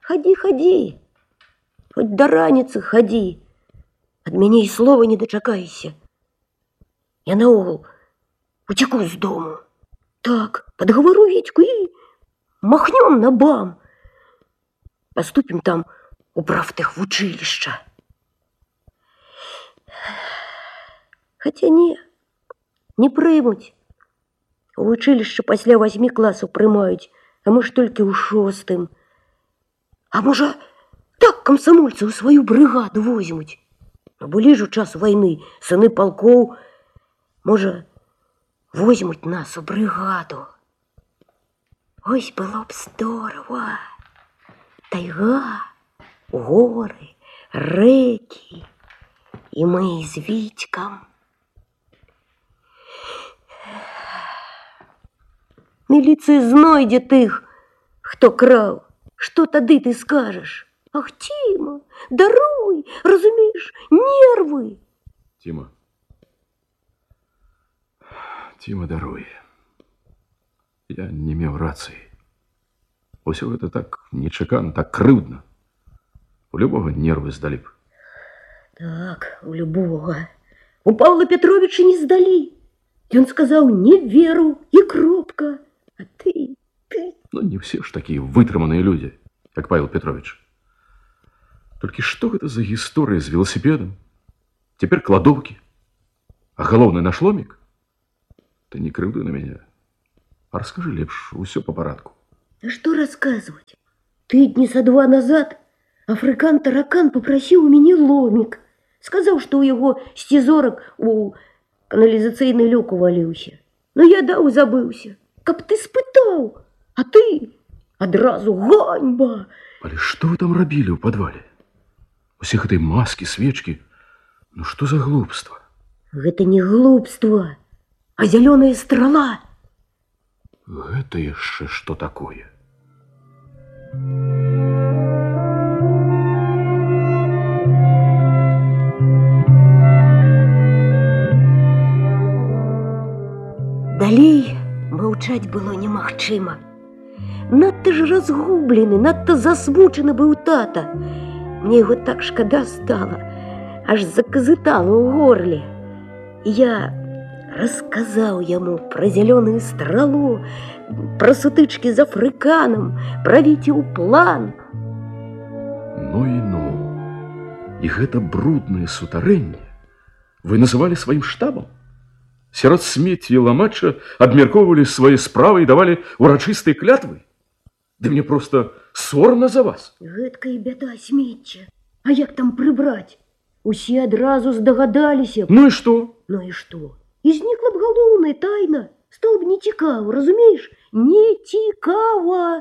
Ходи, ходи, хоть до раніцы ходи. Ад мяне і слова не дачакайся. Я наогул уцеку з дому. Так, подговору Витьку и махнем на БАМ. Поступим там у правтых в училище. Хотя не прымуць. У училище пасля 8 класаў прымаюць, а мы ж толькі ў 6. А можа, так комсомольцы ў сваю брыгаду возьмуць. Былі ж у час войны сыны полков, можа, возьмуць нас у брыгаду. Ось было б здорово. Тайга, горы, рэкі, і мы з Витьком. Міліцыя знойдзе тых, хто краў. Што тады ты скажаш? Ах, Тима, даруй, разумееш, нервы. Тима, даруй. Я не меў рацыі. Усё гэта так нечакана, так крыўдна. У любога нервы здалі б. Так, у любога. У Павла Петровича не здалі. Ён сказаў, не веру, і кропка. А ты... Ну, не все ж такие вытрыманыя люди, как Павел Петрович. Только что это за история с велосипедом? Теперь кладовки. А головное наш ломик? Ты не крыўды на меня. А расскажи лепш, усё по парадку. А что рассказывать? Ты дни со 2 назад Афрыкан-таракан попросил у меня ломик. Сказал, что у его стизорок у канализацыйны люк увалился. Но я даў забыўся. Каб ты спытаў, а ты адразу ганьба. Але што вы там рабілі ў падвале? Усе гэтай маски, свечки. Ну што за глупства? Гэта не глупство, а зялёная страла. Гэта яшчэ што такое? Далей маўчаць было немагчыма. Надта ж разгублены, надта засмучаны быў тата. Мне яго так шкада стала, аж заказытала ў горле. Я расказаў яму пра зялёную стралу, пра сутычкі з Афрыканам, пра Віцеў план. Ну і ну. І гэта бруднае сутарэнне вы называлі сваім штабам? Сярод смецця і ламачча абмяркоўвалі свае справы і давалі урачыстыя клятвы? Ды мне просто сорамна за вас. Гэтка і бяда смецця. А як там прыбраць? Усе адразу здагадаліся. Ну і што? Ну і што? І знікла б галоўная тайна. Стало б нецікава, разумееш? Нецікава.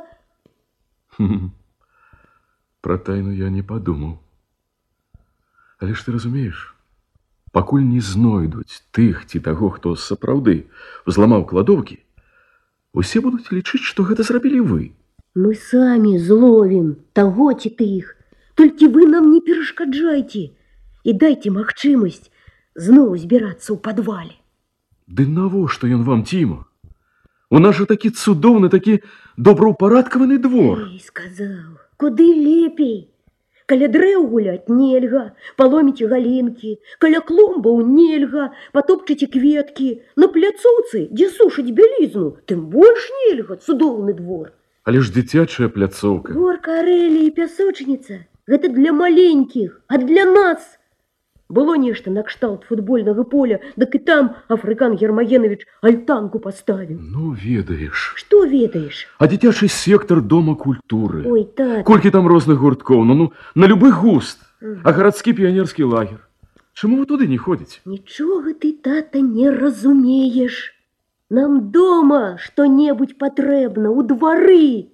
Пра тайну я не падумаў. Але ж ты разумееш, пакуль не знойдуць тых ці таго, хто сапраўды взламаў кладоўкі, усе будуць лічыць, што гэта зрабілі вы. Мы самі зловім таго ці тых. Толькі вы нам не перашкаджайце і дайце магчымасць зноў збірацца ў падвале. Ды навошта ён вам, Тіма? У нас жа такі цудоўны, такі добраўпарадкаваны двор. Эй, сказаў, куды лепей. Каля дрэў гуляць нельга, паломіць галінкі, каля клумбаў нельга, патопчыце кветкі, на пляцоўцы, дзе сушыць бялізну, тым больш нельга, цудоўны двор. Але ж дзіцячая пляцоўка. Двор карэлі і пясочніца. Гэта для маленькіх, а для нас. Было нешта накшталт футбольнага поля, дык і там Афрыкан Гермагенович альтанку паставіў. Ну, ведаеш. Што ведаеш? А дзіцячы сектор Дома культуры. Ой, так. Колькі там розных гурткоў, ну, на любы густ. А гарадскі піянерскі лагер. Чаму вы туды не ходзіце? Нічога ты, тата, не разумееш. Нам дома што-небудзь патрэбна, у двары.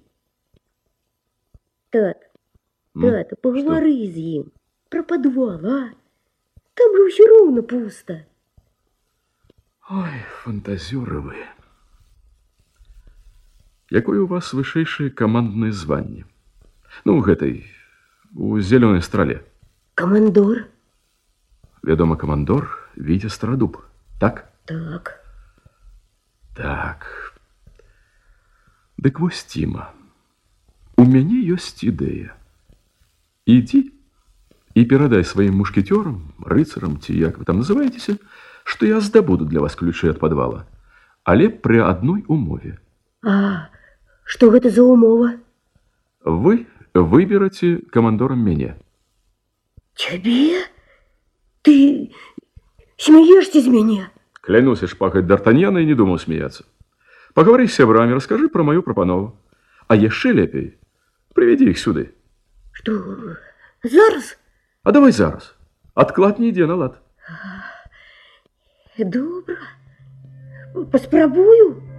Тата, пагавары з ім. Пра падвал, а? Там же ўсё роўна пуста. Ой, фантазёры вы. Якое у вас вышэйшае каманднае званне? Ну, гэтай, у зялёнай страле. Камандор. Вядома, камандор Віця Старадуб, так? Так. Так. Дык вось, Тіма, у мяне ёсць ідэя. Иди и передай своим мушкетерам, рыцарам, ці як вы там называетесь, что я здобуду для вас ключи от подвала, але при одной умове. А что это за умова? Вы выберете командором меня. Тебе? Ты смеешься с меня? Клянусь шпагой Д'Артаньяна и не думал смеяться. Поговори с сябрами, расскажи про мою пропанову. А еще лепей, приведи их сюда. Что, зараз? А давай зараз. Отклад не иди на лад. Добро. Поспробую.